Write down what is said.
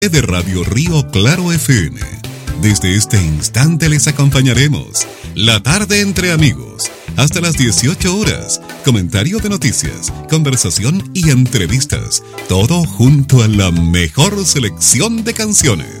de Radio Río Claro FM. Desde este instante les acompañaremos La Tarde entre Amigos hasta las 18 horas. Comentario de noticias, conversación y entrevistas. Todo junto a la mejor selección de canciones.